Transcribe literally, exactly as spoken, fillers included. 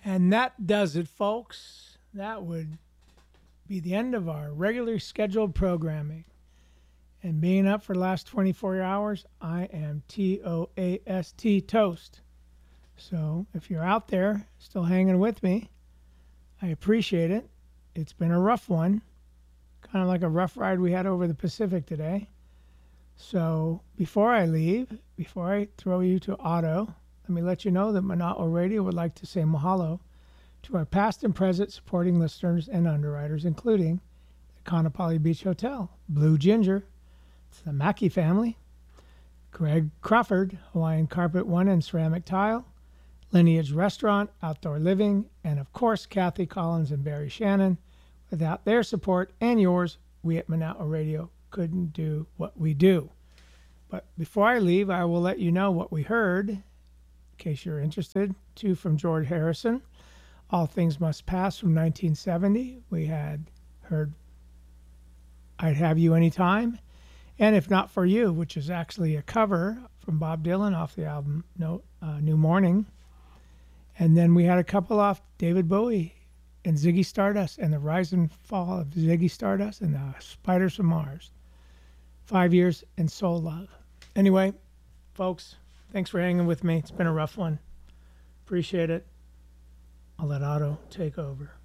And that does it, folks. That would be the end of our regularly scheduled programming. And being up for the last twenty-four hours, I am T O A S T toast. So if you're out there still hanging with me, I appreciate it. It's been a rough one, kind of like a rough ride we had over the Pacific today. So before I leave, before I throw you to Otto, let me let you know that Mana'o Radio would like to say mahalo to our past and present supporting listeners and underwriters, including the Kaanapali Beach Hotel, Blue Ginger, it's the Mackey family, Greg Crawford, Hawaiian Carpet One and Ceramic Tile, Lineage Restaurant, Outdoor Living, and of course Kathy Collins and Barry Shannon. Without their support and yours, we at Mana'o Radio couldn't do what we do. But before I leave, I will let you know what we heard, in case you're interested. Two from George Harrison, All Things Must Pass from nineteen seventy. We had heard I'd Have You Anytime, and If Not For You, which is actually a cover from Bob Dylan off the album No uh, New Morning. And then we had a couple off David Bowie and Ziggy Stardust and the Rise and Fall of Ziggy Stardust and the Spiders from Mars. Five Years and Soul Love. Anyway, folks, thanks for hanging with me. It's been a rough one. Appreciate it. I'll let Otto take over.